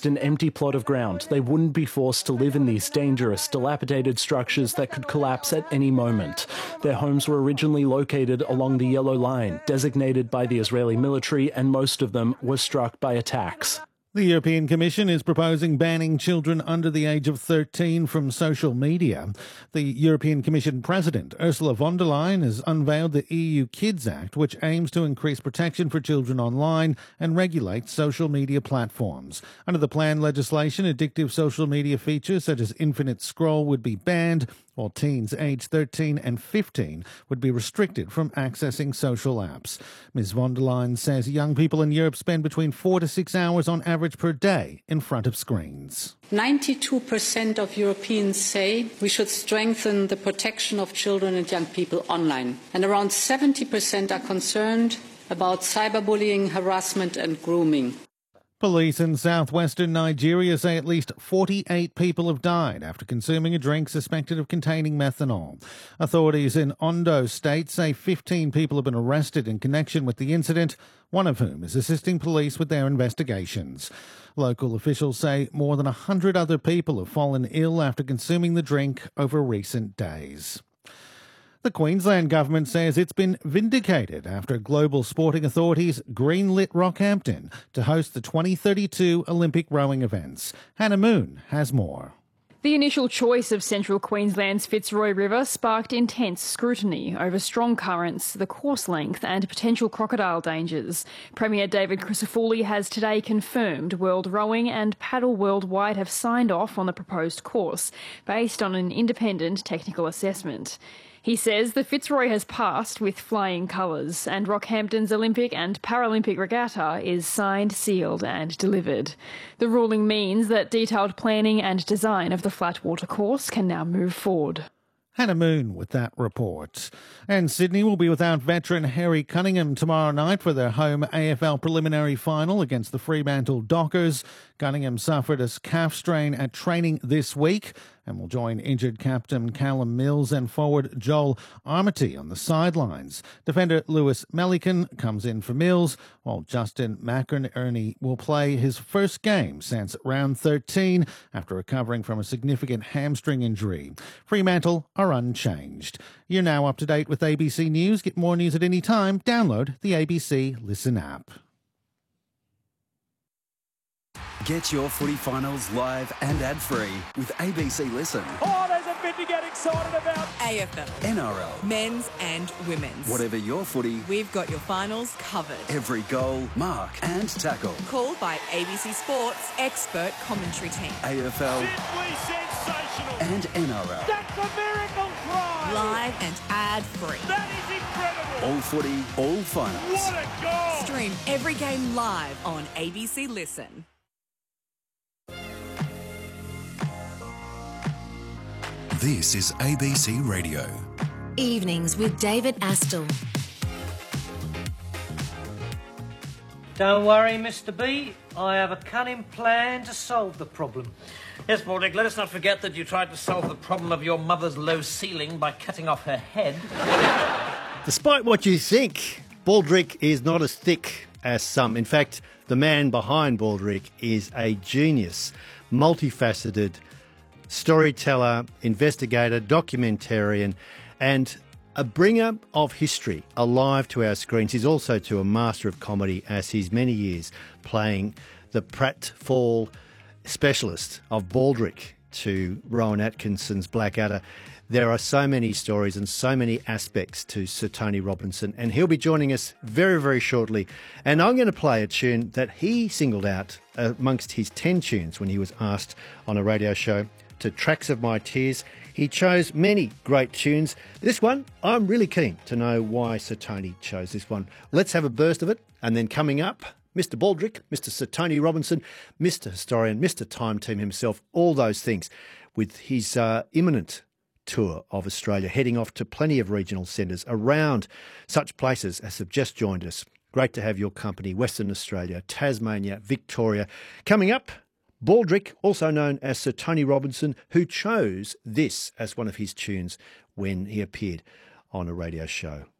just an empty plot of ground. They wouldn't be forced to live in these dangerous, dilapidated structures that could collapse at any moment. Their homes were originally located along the Yellow Line, designated by the Israeli military, and most of them were struck by attacks. The European Commission is proposing banning children under the age of 13 from social media. The European Commission President, Ursula von der Leyen, has unveiled the EU Kids Act, which aims to increase protection for children online and regulate social media platforms. Under the planned legislation, addictive social media features such as infinite scroll would be banned, while teens aged 13 and 15 would be restricted from accessing social apps. Ms von der Leyen says young people in Europe spend between 4 to 6 hours on average per day in front of screens. 92% of Europeans say we should strengthen the protection of children and young people online. And around 70% are concerned about cyberbullying, harassment and grooming. Police in southwestern Nigeria say at least 48 people have died after consuming a drink suspected of containing methanol. Authorities in Ondo State say 15 people have been arrested in connection with the incident, one of whom is assisting police with their investigations. Local officials say more than 100 other people have fallen ill after consuming the drink over recent days. The Queensland Government says it's been vindicated after global sporting authorities greenlit Rockhampton to host the 2032 Olympic rowing events. Hannah Moon has more. The initial choice of central Queensland's Fitzroy River sparked intense scrutiny over strong currents, the course length and potential crocodile dangers. Premier David Crisafulli has today confirmed World Rowing and Paddle Worldwide have signed off on the proposed course, based on an independent technical assessment. He says the Fitzroy has passed with flying colours and Rockhampton's Olympic and Paralympic regatta is signed, sealed and delivered. The ruling means that detailed planning and design of the flatwater course can now move forward. Hannah Moon with that report. And Sydney will be without veteran Harry Cunningham tomorrow night for their home AFL preliminary final against the Fremantle Dockers. Cunningham suffered a calf strain at training this week and will join injured captain Callum Mills and forward Joel Armity on the sidelines. Defender Lewis Melican comes in for Mills, while Justin McInerney will play his first game since round 13 after recovering from a significant hamstring injury. Fremantle are unchanged. You're now up to date with ABC News. Get more news at any time. Download the ABC Listen app. Get your footy finals live and ad-free with ABC Listen. Oh, there's a bit to get excited about. AFL. NRL. Men's and women's. Whatever your footy, we've got your finals covered. Every goal, mark and tackle. Called by ABC Sports' expert commentary team. AFL. Simply sensational. And NRL. That's a miracle try. Live and ad-free. That is incredible. All footy, all finals. What a goal. Stream every game live on ABC Listen. This is ABC Radio. Evenings with David Astle. Don't worry, Mr. B. I have a cunning plan to solve the problem. Yes, Baldrick, let us not forget that you tried to solve the problem of your mother's low ceiling by cutting off her head. Despite what you think, Baldrick is not as thick as some. In fact, the man behind Baldrick is a genius, multifaceted storyteller, investigator, documentarian, and a bringer of history alive to our screens. He's also a master of comedy, as he's many years playing the pratfall specialist of Baldrick to Rowan Atkinson's Blackadder. There are so many stories and so many aspects to Sir Tony Robinson, and he'll be joining us very, very shortly. And I'm going to play a tune that he singled out amongst his 10 tunes when he was asked on a radio show to Tracks of My Tears. He chose many great tunes. This one, I'm really keen to know why Sir Tony chose this one. Let's have a burst of it. And then coming up, Mr. Baldrick, Mr. Sir Tony Robinson, Mr. Historian, Mr. Time Team himself, all those things, with his imminent tour of Australia, heading off to plenty of regional centres around such places as have just joined us. Great to have your company, Western Australia, Tasmania, Victoria. Coming up, Baldrick, also known as Sir Tony Robinson, who chose this as one of his tunes when he appeared on a radio show.